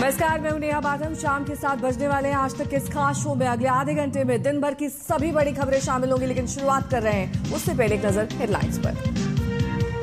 नमस्कार, मैं हूं नेहा बाथम। शाम के 7 बजने वाले हैं। आज तक के इस खास शो में अगले आधे घंटे में दिन भर की सभी बड़ी खबरें शामिल होंगी, लेकिन शुरुआत कर रहे हैं उससे पहले एक नजर हेडलाइंस पर।